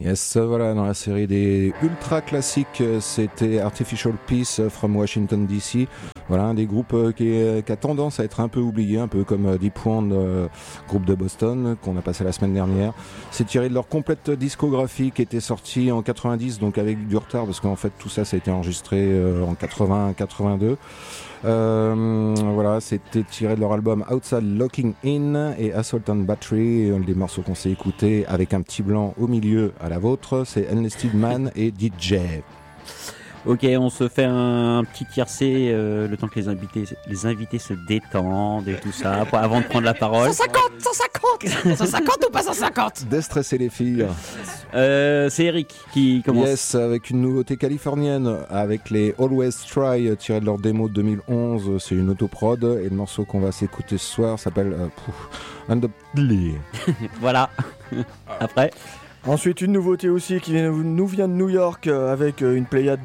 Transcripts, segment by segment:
Yes, voilà, dans la série des ultra classiques, c'était Artificial Peace from Washington DC. Voilà, un des groupes qui a tendance à être un peu oublié, un peu comme Deep Wound, groupe de Boston, qu'on a passé la semaine dernière. C'est tiré de leur complète discographie qui était sortie en 90, donc avec du retard, parce qu'en fait tout ça, ça a été enregistré en 80-82. Voilà, c'était tiré de leur album Outside Looking In et Assault on Battery, des morceaux qu'on s'est écoutés avec un petit blanc au milieu à la vôtre, c'est Enlisted Man et DJ. Ok, on se fait un petit tiercé le temps que les invités se détendent et tout ça, avant de prendre la parole. 150 ou pas 150? Déstresser les filles. C'est Eric qui commence. Yes, avec une nouveauté californienne, avec les Always Try, tiré de leur démo de 2011, c'est une autoprod, et le morceau qu'on va s'écouter ce soir s'appelle Undoubtedly. Voilà. Après ensuite, une nouveauté aussi qui nous vient de New York avec une pléiade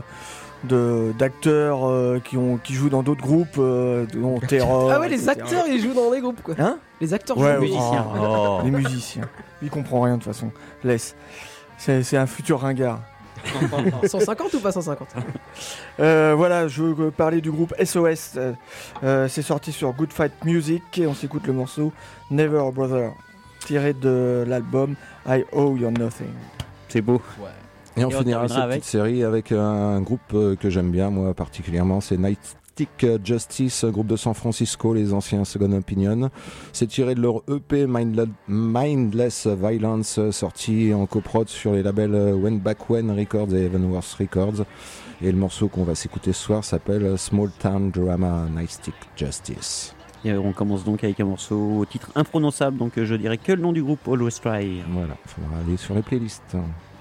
d'acteurs qui jouent dans d'autres groupes, dont Terror. Ah ouais, les acteurs ils jouent dans des groupes quoi. Hein? Les acteurs Ouais, jouent. musiciens. Oh. Les musiciens. Il comprend rien de toute façon. Laisse. C'est un futur ringard. 150 ou pas 150? Voilà, je veux parler du groupe SOS. C'est sorti sur Good Fight Music et on s'écoute le morceau Never Brother, tiré de l'album I Owe You Nothing. c'est beau. Ouais. Et on Et on finira terminera cette petite série avec un groupe que j'aime bien, moi particulièrement, c'est Nightstick Justice, groupe de San Francisco, les anciens Second Opinion. C'est tiré de leur EP Mindless Violence, sorti en coprod sur les labels When Back When Records et Evenworth Records. Et le morceau qu'on va s'écouter ce soir s'appelle Small Town Drama Nightstick Justice. Et on commence donc avec un morceau au titre imprononçable, donc je dirais que le nom du groupe Always Try. Voilà, il faudra aller sur les playlists.